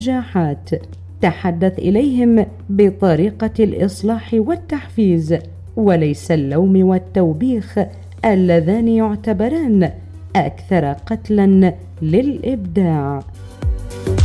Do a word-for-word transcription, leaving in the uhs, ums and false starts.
نجاحات. تحدث إليهم بطريقة الإصلاح والتحفيز، وليس اللوم والتوبيخ اللذان يعتبران أكثر قتلا للإبداع.